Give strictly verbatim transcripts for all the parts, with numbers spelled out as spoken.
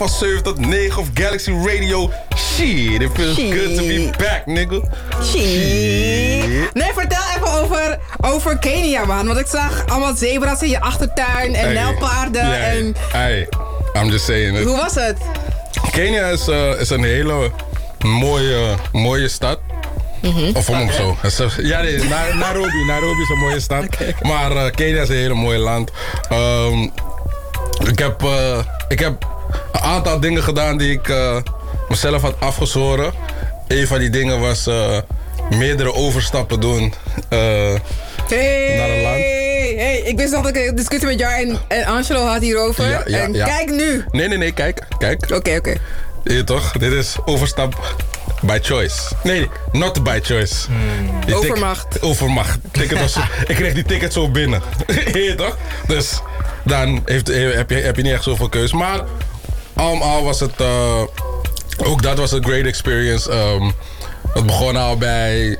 van zeven tot negen of Galaxy Radio. Shit, it feels Shit. good to be back, nigga. Shit. Shit. Nee, vertel even over, over Kenia, man. Want ik zag allemaal zebra's in je achtertuin en Hey. nijlpaarden. Ja, En hey, I'm just saying it. hoe was het? Kenia is, uh, is een hele mooie, mooie stad. Mm-hmm. Of om zo. Ja, nee, Na- Nairobi. Nairobi is een mooie stad. Okay. Maar uh, Kenia is een hele mooie land. Um, ik, heb, uh, ik heb een aantal dingen gedaan die ik uh, mezelf had afgezworen. Een van die dingen was uh, meerdere overstappen doen uh, Hey, naar een land. hey, ik wist nog dat ik een discussie met jou en, en Angelo had hierover. Ja, ja, en ja. kijk nu. Nee, nee, nee, kijk. Kijk. Oké, okay, oké. Okay. Je toch? Dit is overstap by choice. Nee, not by choice. Hmm. Die tik- Overmacht. Overmacht. Ticket was, ik kreeg die ticket zo binnen. Je toch? Dus dan heeft, heb, je, heb je niet echt zoveel keus. Maar allemaal was het... Uh, ook dat was een great experience. Um, het begon al bij...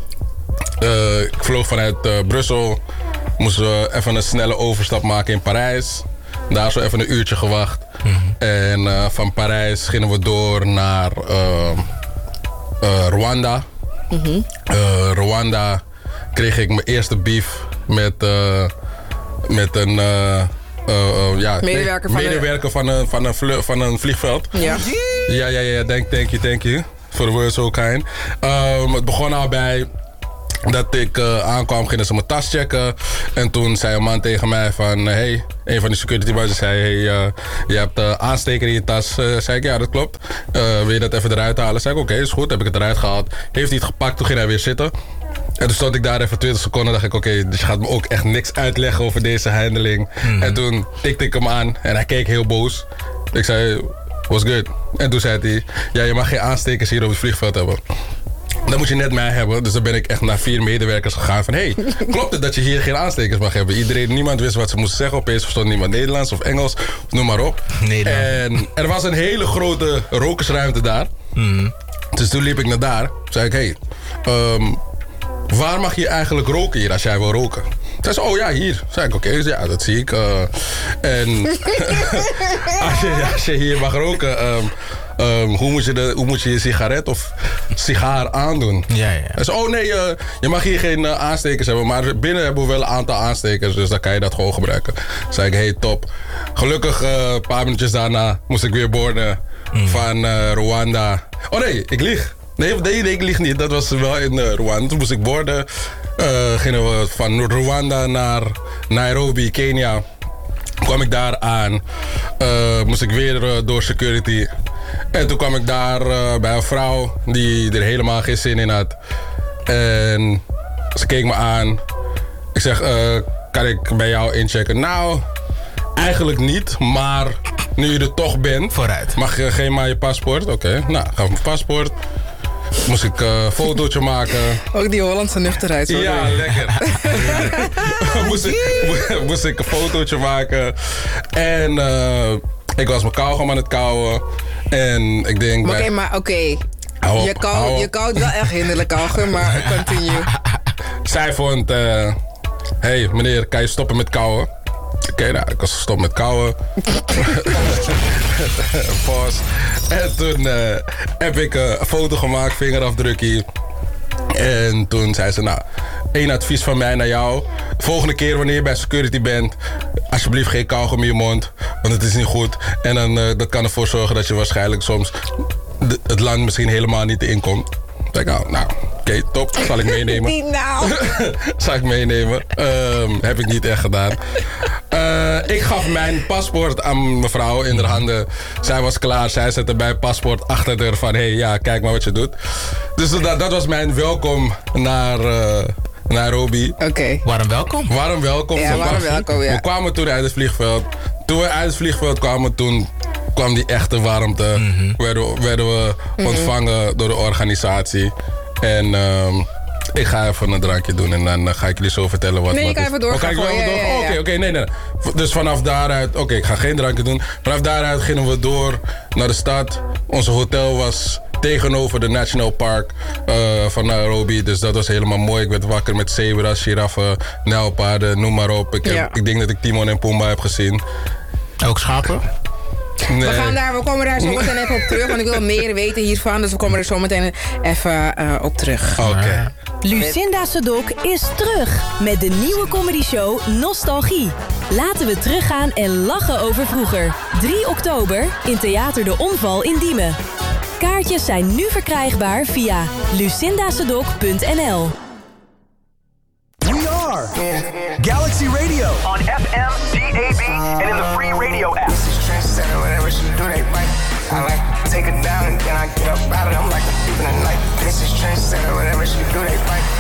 Uh, ik vloog vanuit uh, Brussel. Moesten we even een snelle overstap maken in Parijs. Daar zo even een uurtje gewacht. Mm-hmm. En uh, van Parijs gingen we door naar uh, uh, Rwanda. Mm-hmm. uh, Rwanda kreeg ik mijn eerste beef met, uh, met een... Uh, uh, uh, ja, medewerker van, medewerker een... van, een, van, een vlu- van een vliegveld. Ja, ja, ja, ja. Thank, thank you, thank you. For the words so kind. Um, het begon al bij... Dat ik uh, aankwam, gingen ze mijn tas checken. En toen zei een man tegen mij van... Hey, een van de security guards zei... Hey, uh, je hebt uh, aansteker in je tas. Uh, zei ik, ja, dat klopt. Uh, wil je dat even eruit halen? Zei ik, oké, okay, is goed. Heb ik het eruit gehaald. Heeft hij het gepakt, toen ging hij weer zitten. En toen stond ik daar even twintig seconden. Dacht ik, oké, okay, dus je gaat me ook echt niks uitleggen over deze handeling. Hmm. En toen tikte ik hem aan. En hij keek heel boos. Ik zei, what's good? En toen zei hij... Ja, je mag geen aanstekers hier op het vliegveld hebben. Dan moet je net mij hebben. Dus dan ben ik echt naar vier medewerkers gegaan van... Hey, klopt het dat je hier geen aanstekers mag hebben? Iedereen, niemand wist wat ze moesten zeggen. Opeens verstond niemand Nederlands of Engels. Of noem maar op. Nederland. En er was een hele grote rokersruimte daar. Mm. Dus toen liep ik naar daar. Zei ik, hey, um, waar mag je eigenlijk roken hier als jij wil roken? Zei ze, oh ja, hier. Zei ik, oké, okay, ja, dat zie ik. Uh, en als, je, als je hier mag roken... Um, Um, hoe, moet je de, hoe moet je je sigaret of sigaar aandoen? Ja, ja. Dus, oh nee, uh, je mag hier geen uh, aanstekers hebben. Maar binnen hebben we wel een aantal aanstekers. Dus dan kan je dat gewoon gebruiken. Toen zei ik, hey, top. Gelukkig, uh, een paar minuutjes daarna moest ik weer boorden mm. van uh, Rwanda. Oh nee, ik lieg. Nee, nee, nee, ik lieg niet. Dat was wel in uh, Rwanda. Toen moest ik boorden. Uh, gingen we van Rwanda naar Nairobi, Kenia. Kwam ik daar aan. Uh, moest ik weer uh, door security. En toen kwam ik daar uh, bij een vrouw die er helemaal geen zin in had. En ze keek me aan. Ik zeg, uh, kan ik bij jou inchecken? Nou, eigenlijk niet. Maar nu je er toch bent... Vooruit. Mag je geen maar je paspoort? Oké, okay. Nou, gaf mijn paspoort. Moest ik uh, een fotootje maken. Ook die Hollandse nuchterheid. Sorry. Ja, lekker. moest, ik, moest ik een fotootje maken. En uh, ik was mijn kauwgom aan het kauwen. En ik denk... Oké, okay, maar oké. Okay. Je, kou, je koudt wel echt hinderlijk kauwen, maar continue. Zij vond... Uh, hey, meneer, kan je stoppen met kauwen? Oké, okay, nou, ik was gestopt met kauwen. Pause. En toen uh, heb ik uh, een foto gemaakt, vingerafdrukje. En toen zei ze, nou, één advies van mij naar jou. Volgende keer wanneer je bij security bent, alsjeblieft geen kauwgom in je mond. Want het is niet goed. En dan, uh, dat kan ervoor zorgen dat je waarschijnlijk soms de, het land misschien helemaal niet inkomt. Denk ik, nou, nou oké, okay, top. Zal ik meenemen. Niet nou. Zal ik meenemen. Um, heb ik niet echt gedaan. Uh, ik gaf mijn paspoort aan mevrouw in haar handen. Zij was klaar. Zij zette mijn paspoort achter haar van... Hé, hey, ja, kijk maar wat je doet. Dus dat, dat was mijn welkom naar uh, Nairobi. Oké. Okay. Warm welkom. Warm welkom. Ja, warm welkom, ja. We kwamen toen uit het vliegveld. Toen we uit het vliegveld kwamen, toen... kwam die echte warmte. Mm-hmm. Werden, werden we mm-hmm. ontvangen door de organisatie. En um, ik ga even een drankje doen en dan uh, ga ik jullie zo vertellen wat. Nee, wat ik ga even doorgaan. Oké, okay, ja, ja, ja. Oké, okay, nee, nee. Dus vanaf daaruit, oké, okay, ik ga geen drankje doen. Vanaf daaruit gingen we door naar de stad. Onze hotel was tegenover de National Park uh, van Nairobi. Dus dat was helemaal mooi. Ik werd wakker met zebra's, giraffen, nijlpaarden, noem maar op. Ik, heb, ja. ik denk dat ik Timon en Pumbaa heb gezien. Ook schapen? Nee. We, gaan daar, we komen daar zo meteen even op terug, want ik wil meer weten hiervan. Dus we komen er zo meteen even uh, op terug. Oké. Okay. Lucinda Sedok is terug met de nieuwe comedyshow Nostalgie. Laten we teruggaan en lachen over vroeger. drie oktober in Theater De Omval in Diemen. Kaartjes zijn nu verkrijgbaar via lucindasedok punt n l. We are Galaxy Radio on F M, D A B, and in the free radio app. I like take it down and then I get up out of it. I'm like a thief in the night. This is trendsetter, whatever she do, they fight.